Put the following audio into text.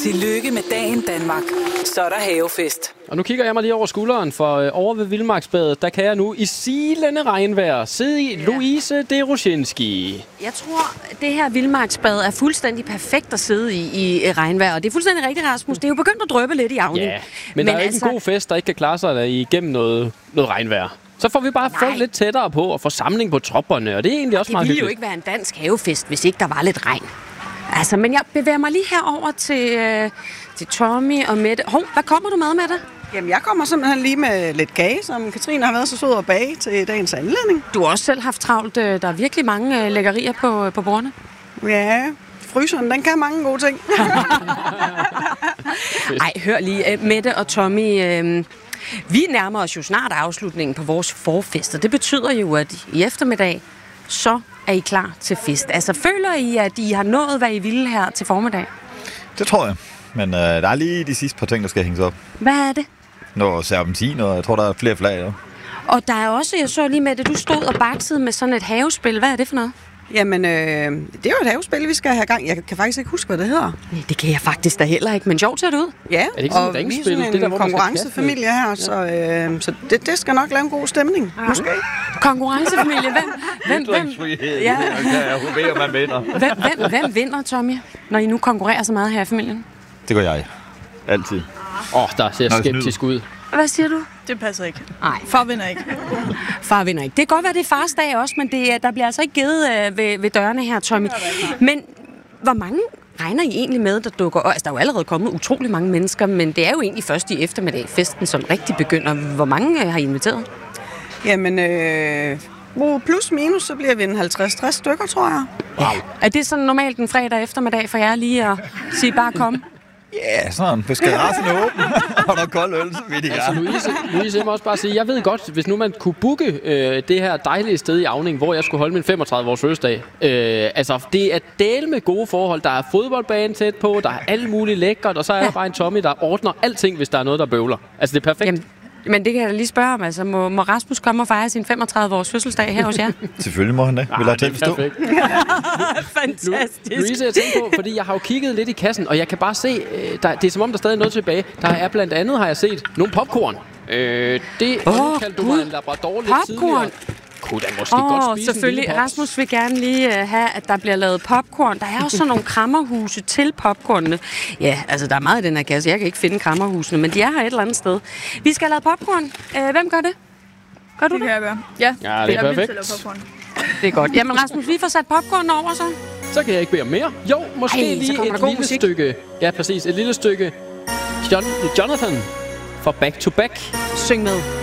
Tillykke med dagen, Danmark. Så er der havefest. Og nu kigger jeg mig lige over skulderen, for over ved Vildmarksbadet, der kan jeg nu i silende regnvejr sidde i Louise Derosjenski. Jeg tror, det her Vildmarksbad er fuldstændig perfekt at sidde i regnvejr. Og det er fuldstændig rigtigt, Rasmus. Det er jo begyndt at dryppe lidt i Auning. Ja, men der er jo ikke en god fest, der ikke kan klare sig igennem noget regnvejr. Så får vi bare folk lidt tættere på og få samling på tropperne, og det er egentlig også meget hyggeligt. Det ville jo ikke være en dansk havefest, hvis ikke der var lidt regn. Altså, men jeg bevæger mig lige herover til Tommy og Mette. Hvad kommer du med, Mette? Jamen, jeg kommer simpelthen lige med lidt kage, som Katrine har været så sød at bage til dagens anledning. Du har også selv haft travlt. Der er virkelig mange lækkerier på bordene. Ja, fryseren, den kan mange gode ting. Ej, hør lige. Mette og Tommy, vi nærmer os jo snart afslutningen på vores forfest, og det betyder jo, at i eftermiddag, så er I klar til fest. Altså, føler I, at I har nået, hvad I ville her til formiddag? Det tror jeg. Men der er lige de sidste par ting, der skal hænges op. Hvad er det? Noget serpentin, og jeg tror, der er flere flag. Ja. Og der er også, jeg så lige med det, du stod og baksede med sådan et havespil. Hvad er det for noget? Jamen, det er jo et havespil, vi skal have gang. Jeg kan faktisk ikke huske, hvad det hedder. Nej, det kan jeg faktisk da heller ikke, men sjovt ser det ud. Ja, er det ikke sådan og et vi er sådan sådan en konkurrencefamilie her, ja. Så det skal nok lave en god stemning. Ja. Måske. Konkurrencefamilie, hvem? Ja, jeg håber, man vinder. Hvem vinder, Tommy, når I nu konkurrerer så meget her i familien? Det gør jeg. Altid. Der ser skeptisk ud. Hvad siger du? Det passer ikke. Nej. Far vinder ikke. Far vinder ikke. Det kan godt være, det er fars dag også, men der bliver altså ikke givet ved dørene her, Tommy. Men hvor mange regner I egentlig med, der dukker? Altså, der er jo allerede kommet utrolig mange mennesker, men det er jo egentlig først i eftermiddag, festen som rigtig begynder. Hvor mange har I inviteret? Jamen, plus minus, så bliver vi en 50-60 stykker, tror jeg. Wow. Er det sådan normalt en fredag eftermiddag for jer lige at sige bare kom? Ja, sådan. Hvis garagen er åben, og der er kold øl, så vil det altså, Louise, jeg må også bare sige, jeg ved godt, hvis nu man kunne booke det her dejlige sted i Auning, hvor jeg skulle holde min 35-års fødselsdag. Altså, det er del med gode forhold. Der er fodboldbane tæt på, der er alt muligt lækkert, og så er der bare en Tommy, der ordner alting, hvis der er noget, der bøvler. Altså, det er perfekt. Jamen, men det kan jeg da lige spørge om. Altså, må Rasmus komme og fejre sin 35-års fødselsdag her hos jer? Selvfølgelig må han det. Vil jeg til at forstå? Fantastisk. Louise, jeg tænker på, fordi jeg har jo kigget lidt i kassen, og jeg kan bare se, det er som om, der stadig er noget tilbage. Der er blandt andet, har jeg set, nogle popcorn. Det kaldte du mig en labrador lidt tidligere. Kunne da måske godt spise selvfølgelig. Rasmus vil gerne lige have, at der bliver lavet popcorn. Der er også sådan nogle krammerhuse til popcornene. Ja, altså der er meget i den her kasse. Jeg kan ikke finde krammerhusene, men de er her et eller andet sted. Vi skal have lavet popcorn. Hvem gør det? Gør du det? Det kan jeg gøre. Ja, det er perfekt. Det er godt. Jamen Rasmus, vi får sat popcorn over så. Så kan jeg ikke bede om mere. Jo, måske lige et lille stykke. Ja, præcis. Et lille stykke Jonathan fra Back to Back. Syng med.